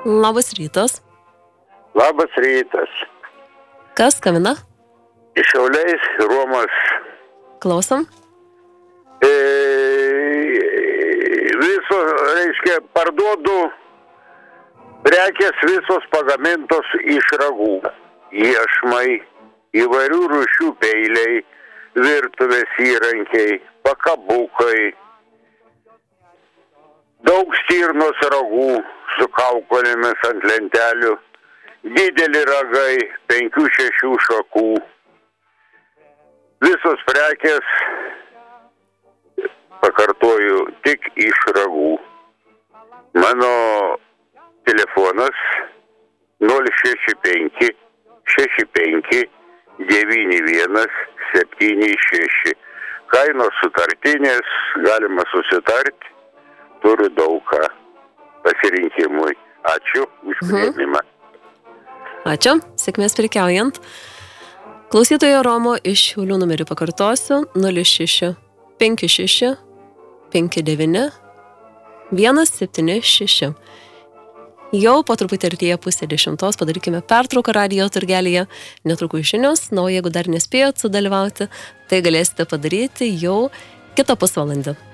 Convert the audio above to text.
Labas rytas. Labas rytas. Kas skambina? Iš Šiauliais Romas. Klausom. Reiškia, parduodu prekės visos pagamintos iš ragų. Iešmai, įvairių rūšių peiliai, virtuvės įrankiai, pakabukai, daug stirnos ragų su kaukolėmis ant lentelių, dideli ragai, 5-6 šakų. Visos prekės, pakartoju, tik iš ragų. Mano telefonas 065 65 91 76. Kainos sutartinės, galima susitarti, turiu daug ką pasirinkimui. Ačiū už priėmimą. Ačiū, sėkmės prekiaujant. Klausytojo Romo iš Šiaulių numerį pakartosiu 06 56 59 176. Jau po truputį artėja 9:30, padarykime pertrauką radijo turgelyje, netrukus žinios, o jeigu dar nespėjot sudalyvauti, tai galėsite padaryti jau kitą pusvalandį.